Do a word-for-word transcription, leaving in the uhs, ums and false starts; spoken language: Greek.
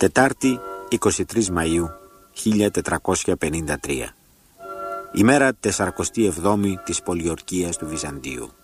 Τετάρτη, εικοστή τρίτη Μαΐου χίλια τετρακόσια πενήντα τρία. Ημέρα τεσσαρακοστή εβδόμη της πολιορκίας του Βυζαντίου.